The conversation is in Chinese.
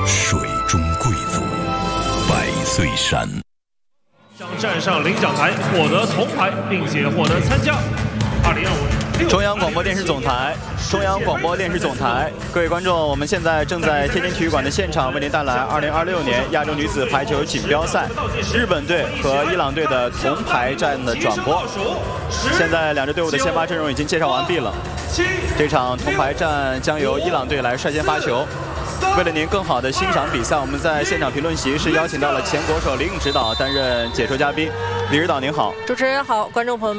水中贵族，百岁山。 将站上领奖台，获得铜牌，并且获得参加2025 中央广播电视总台，各位观众，我们现在正在天津体育馆的现场，为您带来2026年亚洲女子排球锦标赛日本队和伊朗队的铜牌战的转播。现在两支队伍的先发阵容已经介绍完毕了。这场铜牌战将由伊朗队来率先发球。为了您更好的欣赏比赛，我们在现场评论席是邀请到了前国手李颖指导担任解说嘉宾。李指导您好。 主持人好，观众朋友们。